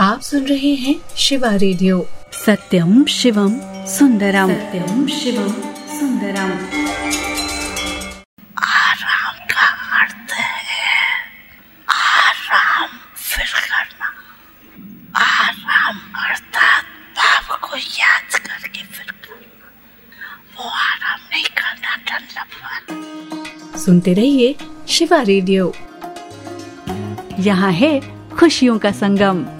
आप सुन रहे हैं शिवा रेडियो। सत्यम शिवम सुंदरम, सत्यम शिवम सुंदरम। आराम का अर्थ है आराम फिर करना। आराम अर्थात पाप को याद करके फिर करना, वो आराम नहीं करना डल्लपन। सुनते रहिए शिवा रेडियो। यहाँ है खुशियों का संगम।